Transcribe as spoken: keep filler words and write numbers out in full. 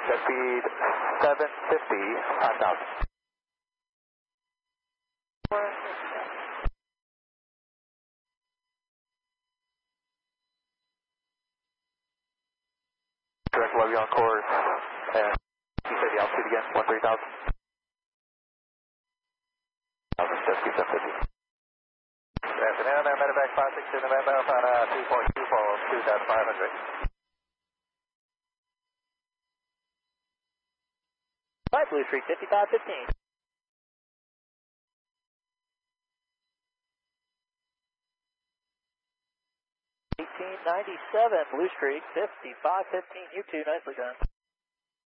jet speed seven fifty, five thousand. Direct love you on course. And you said the altitude again, one three thousand. Jet speed seven fifty. Good afternoon, I'm Medevac five six two November, Alpha two four two four two thousand five hundred. Flight Blue Streak fifty-five fifteen. eighteen ninety-seven Blue Streak fifty-five fifteen, you two, nicely done.